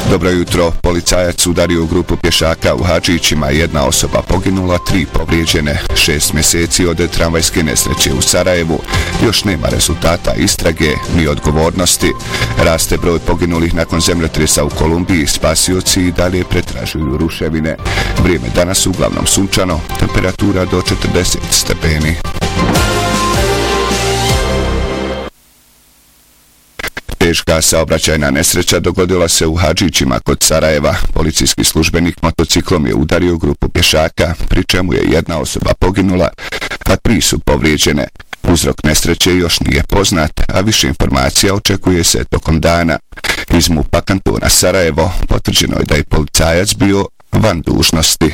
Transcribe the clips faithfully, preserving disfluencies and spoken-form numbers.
Dobro jutro. Policajac udario grupu pješaka u Hadžićima, jedna osoba poginula, tri povrijeđene. Šest mjeseci od tramvajske nesreće u Sarajevu. Još nema rezultata istrage ni odgovornosti. Raste broj poginulih nakon zemljotresa u Kolumbiji. Spasioci i dalje pretražuju ruševine. Vrijeme danas uglavnom sunčano. Temperatura do četrdeset stepeni. Teška saobraćajna nesreća dogodila se u Hadžićima kod Sarajeva. Policijski službenik motociklom je udario grupu pješaka, pri čemu je jedna osoba poginula, a tri su povrijeđene. Uzrok nesreće još nije poznat, a više informacija očekuje se tokom dana. Iz MUP-a kantona Sarajevo potvrđeno je da je policajac bio van dužnosti.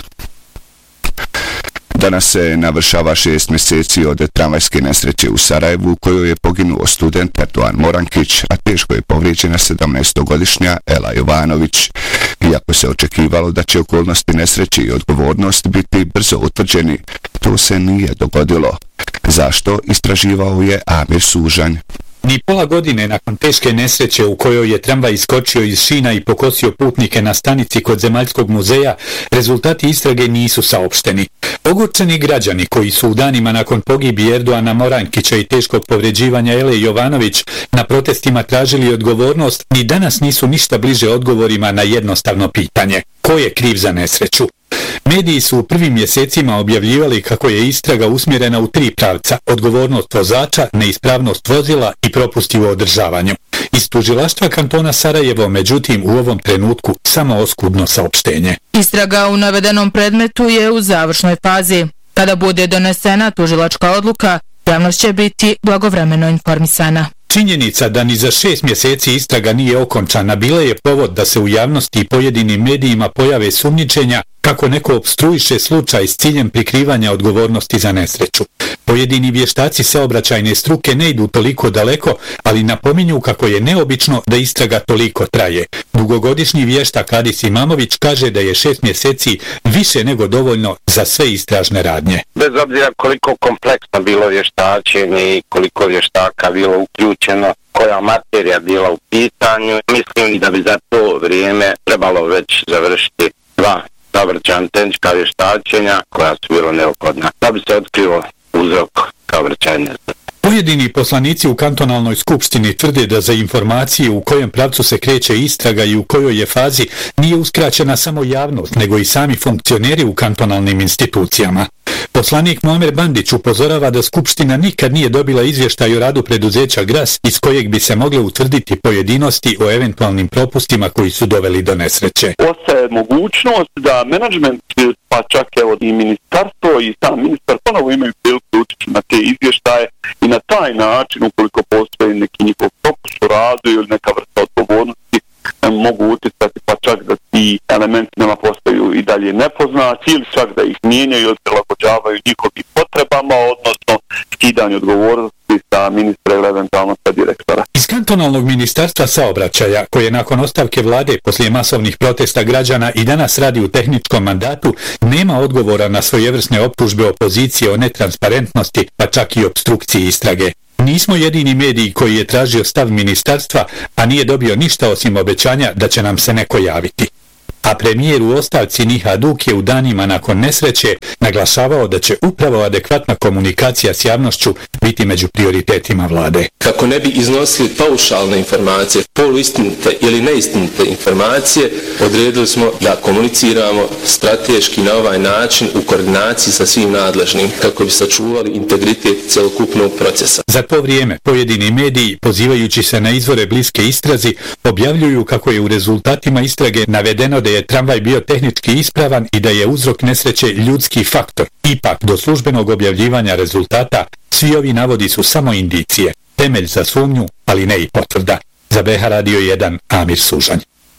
Danas se navršava šest mjeseci od tramvajske nesreće u Sarajevu u kojoj je poginuo student Erdogan Morankić, a teško je povrijeđena sedamnaestogodišnja Ela Jovanović. Iako se očekivalo da će okolnosti nesreće i odgovornost biti brzo utvrđeni, to se nije dogodilo. Zašto, istraživao je Amir Sužanj. Ni pola godine nakon teške nesreće u kojoj je tramvaj iskočio iz šina i pokosio putnike na stanici kod Zemaljskog muzeja, rezultati istrage nisu saopšteni. Ogorčeni građani koji su u danima nakon pogibije Erdoana Morankića i teškog povređivanja Ele Jovanović na protestima tražili odgovornost, ni danas nisu ništa bliže odgovorima na jednostavno pitanje: ko je kriv za nesreću? Mediji su u prvim mjesecima objavljivali kako je istraga usmjerena u tri pravca: odgovornost vozača, neispravnost vozila i propusti u održavanju. Iz tužilaštva kantona Sarajevo, međutim, u ovom trenutku samo oskudno saopštenje. Istraga u navedenom predmetu je u završnoj fazi. Kada bude donesena tužilačka odluka, javnost će biti blagovremeno informisana. Činjenica da ni za šest mjeseci istraga nije okončana bila je povod da se u javnosti i pojedinim medijima pojave sumnjičenja kako neko opstruiše slučaj s ciljem prikrivanja odgovornosti za nesreću. Pojedini vještaci saobraćajne struke ne idu toliko daleko, ali napominju kako je neobično da istraga toliko traje. Dugogodišnji vještak Adis Imamović kaže da je šest mjeseci više nego dovoljno za sve istražne radnje. Bez obzira koliko kompleksno bilo vještačenje i koliko vještaka bilo uključeno, koja materija bila u pitanju, mislim da bi za to vrijeme trebalo već završiti dva saobraćajna tehnička vještačenja koja su bilo neophodna da bi se otkrio uzrok saobraćajne nesreće. Pojedini poslanici u kantonalnoj skupštini tvrde da za informacije u kojem pravcu se kreće istraga i u kojoj je fazi nije uskraćena samo javnost, nego i sami funkcioneri u kantonalnim institucijama. Poslanik Muamer Bandić upozorava da Skupština nikad nije dobila izvještaj o radu preduzeća Gras iz kojeg bi se mogle utvrditi pojedinosti o eventualnim propustima koji su doveli do nesreće. Ostaje mogućnost da menadžment, pa čak evo i ministarstvo i sam ministar ponovo imaju priliku utječu na te izvještaje i na taj način, ukoliko postoji neki njihov propust u radu ili neka vrsta odgovornosti, mogu utjecati pa čak da ti elementi nama postaju i dalje nepoznati ili čak da ih mijenjaju ili prilagođavaju njihovim potrebama, odnosno skidanje odgovornosti sa ministra ili eventualno sa direktora. Iz kantonalnog ministarstva saobraćaja, koje nakon ostavke vlade poslije masovnih protesta građana i danas radi u tehničkom mandatu, nema odgovora na svojevrsne optužbe opozicije o netransparentnosti, pa čak i opstrukciji istrage. Nismo jedini mediji koji je tražio stav ministarstva, a nije dobio ništa osim obećanja da će nam se neko javiti. A premijer u ostavci Niha Duk je u danima nakon nesreće naglašavao da će upravo adekvatna komunikacija s javnošću biti među prioritetima vlade. Kako ne bi iznosili paušalne informacije, poluistinite ili neistinite informacije, odredili smo da komuniciramo strateški na ovaj način u koordinaciji sa svim nadležnim, kako bi sačuvali integritet celokupnog procesa. Za to vrijeme pojedini mediji, pozivajući se na izvore bliske istrazi, objavljuju kako je u rezultatima istrage navedeno da je tramvaj bio tehnički ispravan i da je uzrok nesreće ljudski faktor. Ipak, do službenog objavljivanja rezultata, svi ovi navodi su samo indicije, temelj za sumnju, ali ne i potvrda. Za B H Radio jedan, Amir Sužanj.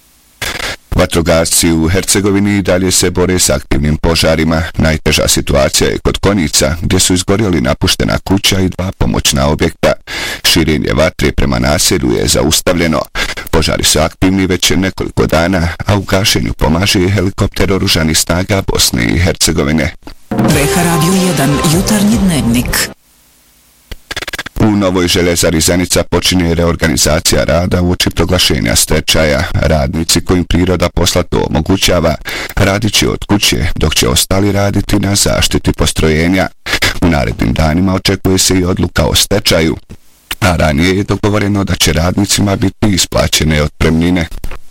Vatrogasci u Hercegovini dalje se bore s aktivnim požarima. Najteža situacija je kod Konjica, gdje su izgorjeli napuštena kuća i dva pomoćna objekta. Širenje vatre prema naselju je zaustavljeno. Požari su aktivni već nekoliko dana, a u gašenju pomaže helikopter oružanih snaga Bosne i Hercegovine. B H Radio jedan, jutarnji dnevnik. U Novoj Željezari Zenica počinje reorganizacija rada uoči proglašenja stečaja. Radnici kojim priroda posla to omogućava radit će od kuće, dok će ostali raditi na zaštiti postrojenja. U narednim danima očekuje se i odluka o stečaju, a ranije je dogovoreno da će radnicima biti isplaćene otpremnine.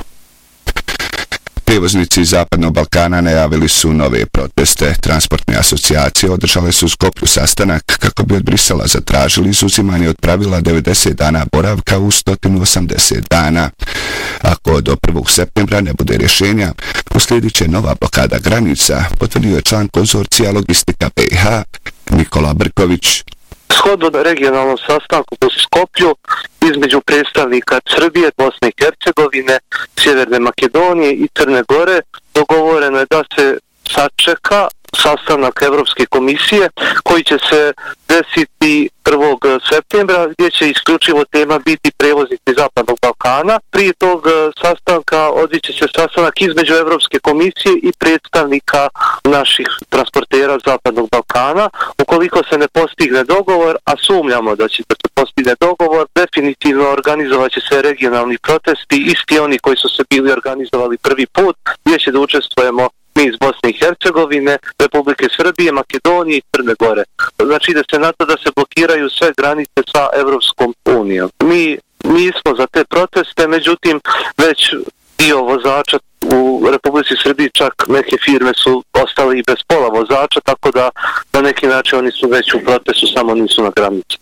Prijevoznici Zapadnog Balkana najavili su nove proteste. Transportne asocijacije održale su u Skoplju sastanak kako bi od Brisela zatražili izuzimanje od pravila devedeset dana boravka u sto osamdeset dana. Ako do prvog septembra ne bude rješenja, uslijedit će nova blokada granica, potvrdio je član konzorcija Logistika B i H Nikola Brković. Shodno regionalnom sastanku u Skoplju između predstavnika Srbije, Bosne i Hercegovine, Sjeverne Makedonije i Crne Gore dogovoreno je da se sačeka sastanak Evropske komisije koji će se desiti prvog septembra gdje će isključivo tema biti prevoznici Zapadnog Balkana. Prije tog sastanka odviće se sastanak između Evropske komisije i predstavnika naših transportera Zapadnog Balkana. Ukoliko se ne postigne dogovor, a sumnjamo da će se postigne dogovor, definitivno organizovat će se regionalni protesti, isti oni koji su se bili organizovali prvi put, gdje će da učestvujemo mi iz Bosne i Hercegovine, Republike Srbije, Makedonije i Crne Gore. Znači ide se na to da se blokiraju sve granice sa Evropskom unijom. Mi nismo za te proteste, međutim već dio vozača u Republici Srbiji, čak neke firme su ostale i bez pola vozača, tako da na neki način oni su već u protestu, samo nisu na granici.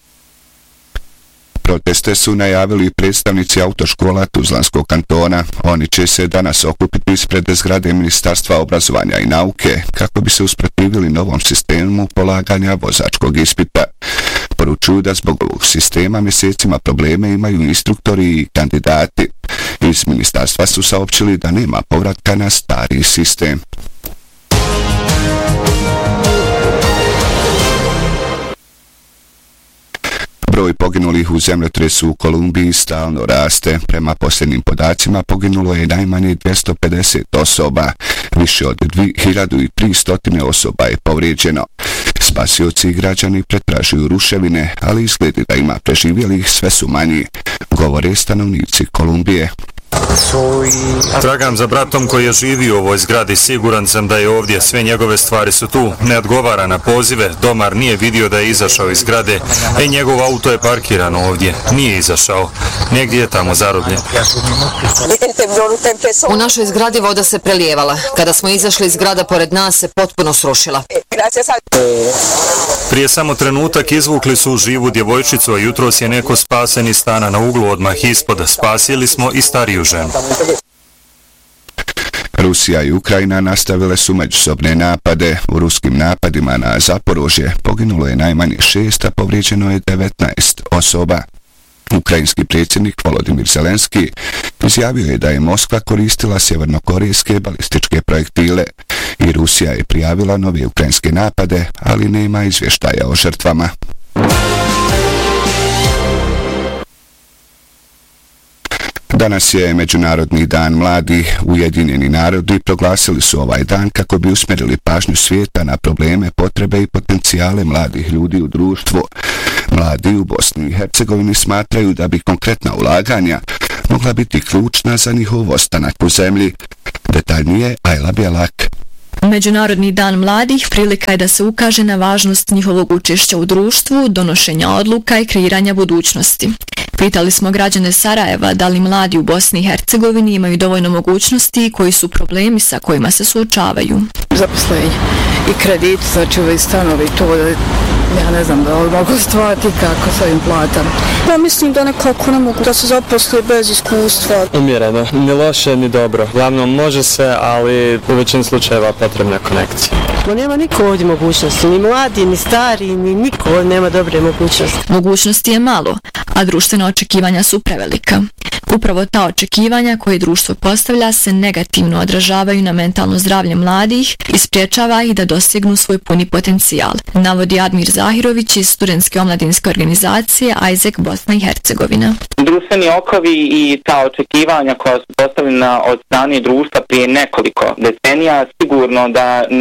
Proteste su najavili predstavnici autoškola Tuzlanskog kantona. Oni će se danas okupiti ispred zgrade Ministarstva obrazovanja i nauke kako bi se usprotivili novom sistemu polaganja vozačkog ispita. Poručuju da zbog ovog sistema mjesecima probleme imaju instruktori i kandidati. Iz ministarstva su saopćili da nema povratka na stari sistem. Broj poginulih u zemljotresu u Kolumbiji stalno raste. Prema posljednjim podacima poginulo je najmanje dvjesto pedeset osoba. Više od hiljadu tristo osoba je povrijeđeno. Spasioci i građani pretražuju ruševine, ali izgledi da ima preživjelih sve su manji, govore stanovnici Kolumbije. Tragam za bratom koji je živio u ovoj zgradi, siguran sam da je ovdje, sve njegove stvari su tu, ne odgovara na pozive, domar nije vidio da je izašao iz zgrade, a i njegov auto je parkiran ovdje, nije izašao, negdje je tamo zarobljen. U našoj zgradi voda se prelijevala, kada smo izašli iz zgrada pored nas se potpuno srušila. Prije samo trenutak izvukli su živu djevojčicu, a jutros je neko spasen iz stana na uglu odmah ispod, spasili smo i stariju ženu. Rusija i Ukrajina nastavile su međusobne napade. U ruskim napadima na Zaporožje poginulo je najmanje šest, a povrijeđeno je devetnaest osoba. Ukrajinski predsjednik Volodimir Zelenski izjavio je da je Moskva koristila sjevernokorejske balističke projektile i Rusija je prijavila nove ukrajinske napade, ali nema izvještaja o žrtvama. Danas je Međunarodni dan mladih. Ujedinjeni narodi proglasili su ovaj dan kako bi usmjerili pažnju svijeta na probleme, potrebe i potencijale mladih ljudi u društvu. Mladi u Bosni i Hercegovini smatraju da bi konkretna ulaganja mogla biti ključna za njihov ostanak u zemlji. Detaljnije Ajla Bjelak. Međunarodni dan mladih prilika je da se ukaže na važnost njihovog učešća u društvu, donošenja odluka i kreiranja budućnosti. Pitali smo građane Sarajeva da li mladi u Bosni i Hercegovini imaju dovoljno mogućnosti i koji su problemi sa kojima se suočavaju. Zaposlenje i kredit, znači ovaj stanovi, to da ja ne znam da li mogu stvarati kako s ovim platama. Ja mislim da nekako ne mogu da se zaposle bez iskustva. Umjereno, ni loše ni dobro. Glavno može se, ali u većini slučajeva potrebna konekcija. No nema niko ovdje mogućnosti, ni mladi, ni stari, ni niko nema dobre mogućnosti. Mogućnosti je malo, a društvena očekivanja su prevelika. Upravo ta očekivanja koje društvo postavlja se negativno odražavaju na mentalno zdravlje mladih i spriječava ih da dosegnu svoj puni potencijal, navodi Admir Zahirović iz studentske omladinske organizacije Isaac Bosna i Hercegovina. Društveni okovi i ta očekivanja koja su postavljena od strane društva prije nekoliko decenija sigurno da ne pridonose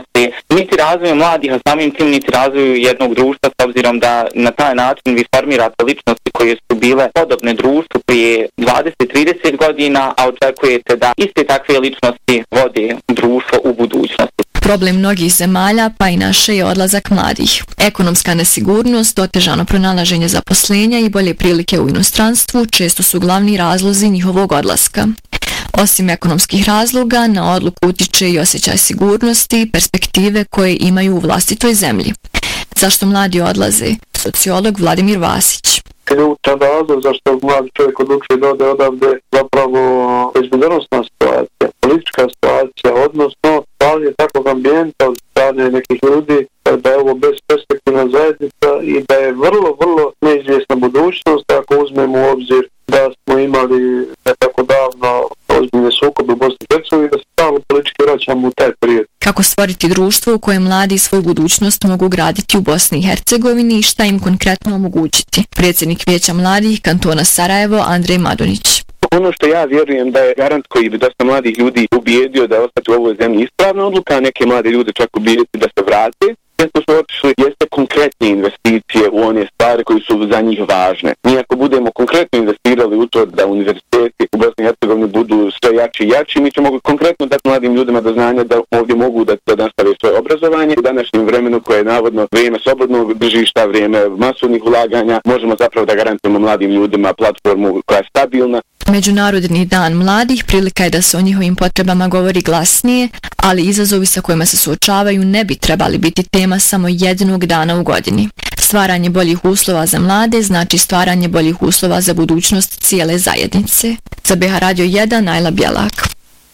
doprinose niti razvoju mladih, a samim tim niti razvoju jednog društva, s obzirom da na taj način vi formirate ličnosti koje su bile podobne društvu prije dvadeset do trideset godina, a očekujete da iste takve ličnosti vode društvo u budućnosti. Problem mnogih zemalja, pa i naše, je odlazak mladih. Ekonomska nesigurnost, otežano pronalaženje zaposlenja i bolje prilike u inostranstvu često su glavni razlozi njihovog odlaska. Osim ekonomskih razloga, na odluku utiče i osjećaj sigurnosti i perspektive koje imaju u vlastitoj zemlji. Zašto mladi odlaze? Sociolog Vladimir Vasić. Ključan razlog zašto mladi čovjek odlučuje da ode odavde zapravo bezbednosna situacija, politička situacija, odnosno stvaranje takvog ambijenta od strane nekih ljudi da je ovo besperspektivna zajednica i da je vrlo, vrlo neizvjesna budućnost ako uzmemo u obzir da smo imali ne tako davno ozbiljne sukobe u Bosni i Hercegovini, da se stalno politički vraćamo u taj period. Kako stvoriti društvo u kojem mladi svoju budućnost mogu graditi u Bosni i Hercegovini i šta im konkretno omogućiti? Predsjednik Vijeća mladih kantona Sarajevo Andrej Madunić. Ono što ja vjerujem da je garant koji bi dosta mladih ljudi ubijedio da ostati u ovoj zemlji ispravna odluka, neke mlade ljude čak ubijediti da se vrate. Često su otišli jeste konkretne investicije u one stvari koji su za njih važne. Mi ako budemo konkretno investirali u to da univerziteti u Bosni i Hercegovini budu sve jači i jači, mi ćemo konkretno dati mladim ljudima do znanja da ovdje mogu da, da nastave svoje obrazovanje. U današnjem vremenu koje je navodno vrijeme slobodnog tržišta, vrijeme masovnih ulaganja, možemo zapravo da garantujemo mladim ljudima platformu koja je stabilna. Međunarodni dan mladih prilika je da se o njihovim potrebama govori glasnije, ali izazovi sa kojima se suočavaju ne bi trebali biti tema samo jednog dana u godini. Stvaranje boljih uslova za mlade znači stvaranje boljih uslova za budućnost cijele zajednice. Za B H Radio jedan, Najla Bjelak.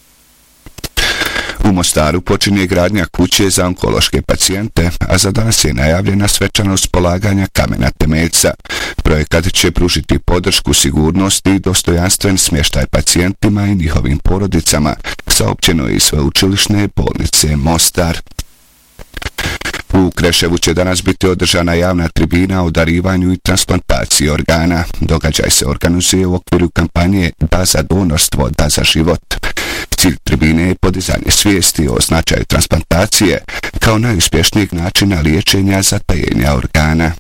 U Mostaru počinje gradnja kuće za onkološke pacijente, a za danas je najavljena svečanost polaganja kamena temeljca. Projekat će pružiti podršku sigurnosti i dostojanstven smještaj pacijentima i njihovim porodicama, saopćeno je iz sveučilišne bolnice Mostar. U Kreševu će danas biti održana javna tribina o darivanju i transplantaciji organa. Događaj se organizuje u okviru kampanje Da za donorstvo, da za život. Cilj tribine je podizanje svijesti o značaju transplantacije kao najuspješnijeg načina liječenja zatajenja organa.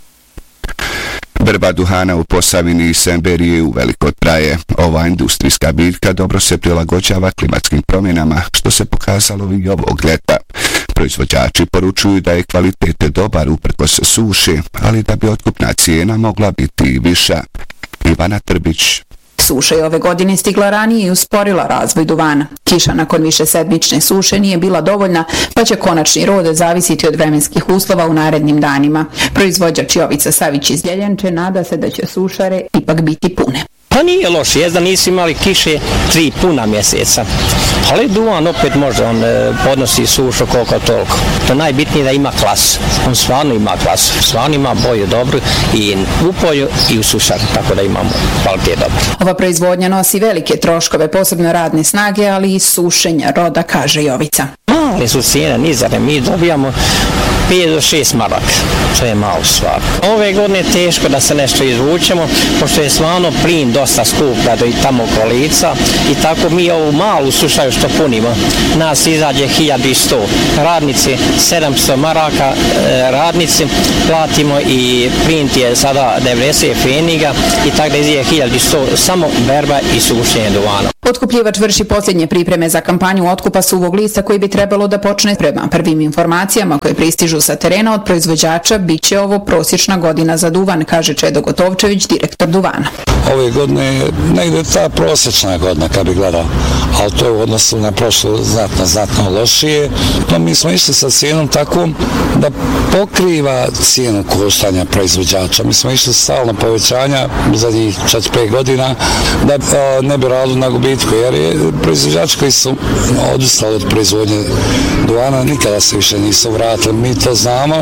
Berba duhana u Posavini i Semberiji uveliko traje. Ova industrijska biljka dobro se prilagođava klimatskim promjenama, što se pokazalo i ovog ljeta. Proizvođači poručuju da je kvalitet dobar uprkos suši, ali da bi otkupna cijena mogla biti i viša. Ivana Trbić. Suša je ove godine stigla ranije i usporila razvoj duvana. Kiša nakon više sedmične suše nije bila dovoljna, pa će konačni rod zavisiti od vremenskih uslova u narednim danima. Proizvođač Jovica Savić iz Ljeljanče nada se da će sušare ipak biti pune. Pa nije loše, jest da nisu imali kiše tri puna mjeseca, ali duvan opet može, on e, podnosi sušu koliko toliko. To je najbitnije da ima klasu, on stvarno ima klasu, stvarno ima boju dobru i u polju i u sušaru, tako da imamo kvalitet dobro. Ova proizvodnja nosi velike troškove, posebno radne snage, ali i sušenja roda, kaže Jovica. Male su cijene nizare, mi dobijamo pet do šest maraka, to je malo stvar. Ove godine je teško da se nešto izvučemo, pošto je stvarno plin dosta skup da i tamo oko lica i tako mi ovu malu sušaju što punimo, nas izađe hiljadu sto, radnici sedamsto maraka, radnici platimo i plin je sada devedeset feniga i tako da izađe hiljadu sto, samo berba i sušenje duvana. Otkupljivač vrši posljednje pripreme za kampanju otkupa suvog lista koji bi trebalo da počne. Prema prvim informacijama koje pristižu sa terena od proizvođača, bit će ovo prosječna godina za duvan, kaže Čedo Gotovčević, direktor duvana. Ove godine je negdje ta prosječna godina kad bi gledao, ali to je u odnosu na prošlo znatno, znatno lošije. No, mi smo išli sa cijenom takvom da pokriva cijenu koštanja proizvođača. Mi smo išli stalno povećanja u zadnjih četiri pet godina da a, ne bi radili na gubitku, jer je proizvođači koji su odustali od proizvodnje duvana nikada se više nisu vratili. Mi to znamo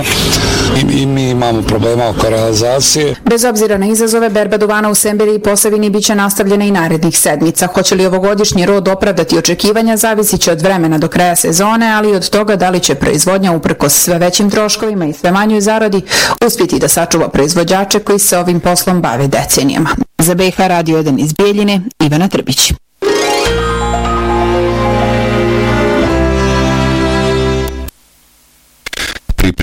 i, i mi imamo problema oko realizacije. Bez obzira na izazove, berba duvana u Semberiji i Posavini bit će nastavljena i narednih sedmica. Hoće li ovogodišnji rod opravdati očekivanja zavisit će od vremena do kraja sezone, ali i od toga da li će proizvodnja uprkos sve većim troškovima i sve manjoj zaradi uspjeti da sačuva proizvođače koji se ovim poslom bave decenijama. Za B H Radio jedan iz Bijeljine, Ivana Trbić.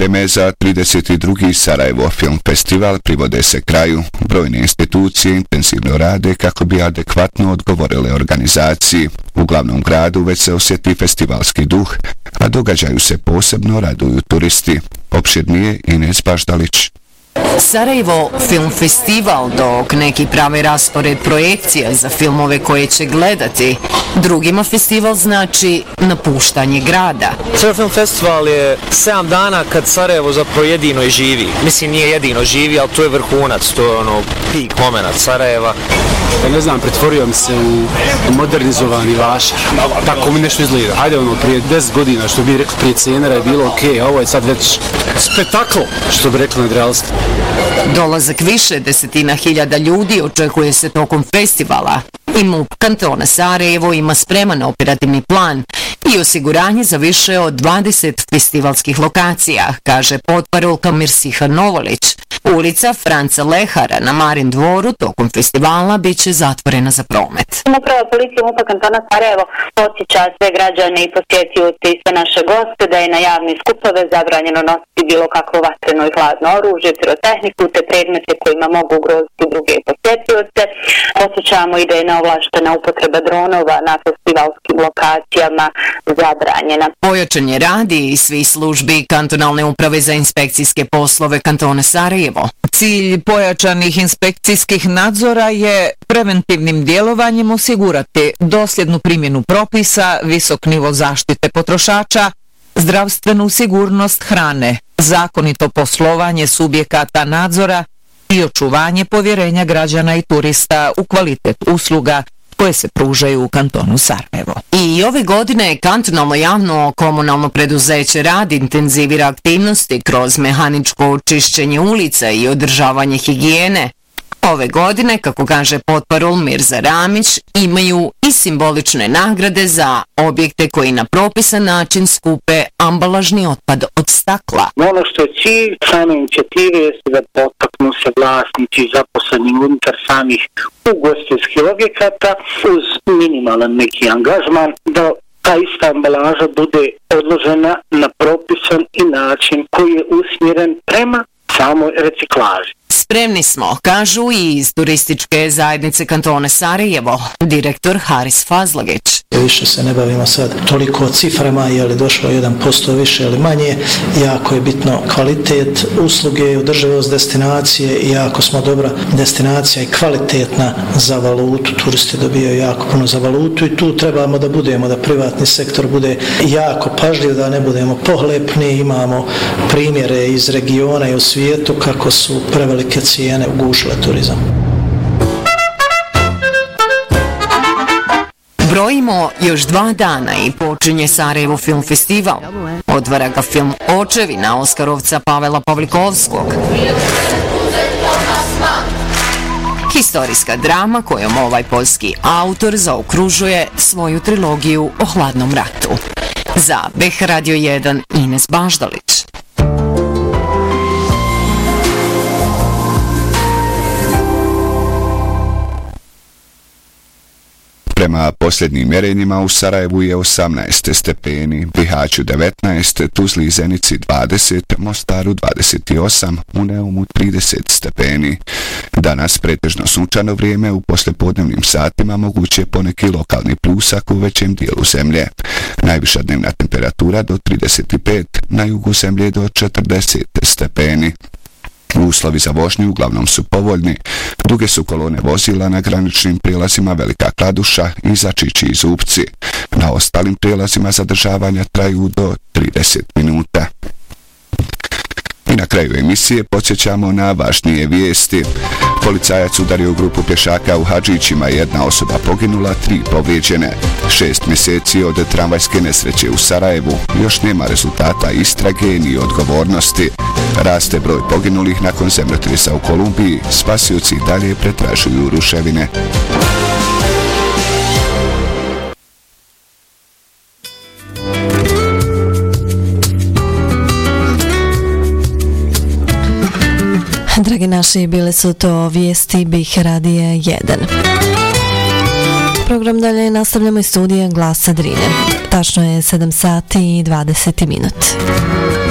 Pripreme za trideset drugi Sarajevo film festival privode se kraju. Brojne institucije intenzivno rade kako bi adekvatno odgovorile organizaciji. U glavnom gradu već se osjeti festivalski duh, a događaju se posebno raduju turisti. Opširnije Ines Baždalić. Sarajevo film festival, dok neki prave raspored projekcija za filmove koje će gledati, drugima festival znači napuštanje grada. Sarajevo film festival je sedam dana kad Sarajevo zapravo jedino i živi. Mislim, nije jedino živi, ali to je vrhunac, to je ono pik moment Sarajeva. Ja ne znam, pretvorio mi se u modernizovani vašar. Tako mi nešto izgleda. Hajde ono, prije deset godina, što bi rekli prije cenera je bilo okej, okay, a ovo je sad već spektakl, što bi rekli nadrealstvo. Dolazak više desetina hiljada ljudi očekuje se tokom festivala. I M U P kantona Sarajevo ima spreman operativni plan i osiguranje za više od dvadeset festivalskih lokacija, kaže potparolka Mirsiha Novolić. Ulica Franca Lehara na Marin dvoru tokom festivala bit će zatvorena za promet. Uprava policije M U P kantona Sarajevo podsjeća sve građane i posjetioce i sve naše goste da je na javne skupove zabranjeno nositi bilo kakvo vatreno i hladno oružje, pirotehniku te predmete kojima mogu ugroziti druge posjetioce. Podsjećamo i da je neovlaštena upotreba dronova na festivalskim lokacijama zabranjena. Pojačan je radi i svih službi kantonalne uprave za inspekcijske poslove kantona Sarajevo. Cilj pojačanih inspekcijskih nadzora je preventivnim djelovanjem osigurati dosljednu primjenu propisa, visok nivo zaštite potrošača, zdravstvenu sigurnost hrane, zakonito poslovanje subjekata nadzora i očuvanje povjerenja građana i turista u kvalitet usluga koje se pružaju u kantonu Sarajevo. I ove godine kantonalno javno komunalno preduzeće Rad intenzivira aktivnosti kroz mehaničko čišćenje ulica i održavanje higijene. Ove godine, kako kaže potparol Mirza Ramić, imaju i simbolične nagrade za objekte koji na propisan način skupe ambalažni otpad od stakla. Ono što je cilj same inicijative je da potaknu se vlasnici zaposleni unutar samih ugostiteljskih objekata uz minimalan neki angažman da ta ista ambalaža bude odložena na propisan i način koji je usmjeren prema samoj reciklaži. Spremni smo, kažu i iz turističke zajednice kantona Sarajevo, direktor Haris Fazlagić. Više se ne bavimo sad toliko ciframa, je li došlo jedan posto više ili manje, jako je bitno kvalitet usluge, održivost destinacije i jako smo dobra destinacija i kvalitetna za valutu, turisti dobijaju jako puno za valutu i tu trebamo da budemo, da privatni sektor bude jako pažljiv, da ne budemo pohlepni, imamo primjere iz regiona i u svijetu kako su prevelike cijene ugušile turizam. Brojimo još dva dana i počinje Sarajevo film festival. Otvara ga film Očevi na Oskarovca Pavela Pavlikovskog. Historijska drama kojom ovaj poljski autor zaokružuje svoju trilogiju o hladnom ratu. Za B H Radio jedan Ines Baždalić. Prema posljednjim mjerenjima u Sarajevu je osamnaest stepeni, Bihaću devetnaest, Tuzli i Zenici dvadeset, Mostaru dvadeset osam, u Neumu trideset stepeni. Danas pretežno sunčano vrijeme, u poslijepodnevnim satima moguće poneki lokalni plusak u većem dijelu zemlje. Najviša dnevna temperatura do trideset pet, na jugu zemlje do četrdeset stepeni. Uslovi za vožnju uglavnom su povoljni, duge su kolone vozila na graničnim prijelazima Velika Kladuša i Začići i Zupci. Na ostalim prijelazima zadržavanja traju do trideset minuta. I na kraju emisije podsjećamo na važnije vijesti. Policajac udario grupu pješaka u Hadžićima, jedna osoba poginula, tri povrijeđene. Šest mjeseci od tramvajske nesreće u Sarajevu, još nema rezultata istrage ni odgovornosti. Raste broj poginulih nakon zemljotresa u Kolumbiji, spasioci dalje pretražuju ruševine. Dragi naši, bile su to vijesti B H Radija jedan. Program dalje nastavljamo iz studija Glasa Drine. Tačno je sedam sati i dvadeset minuta.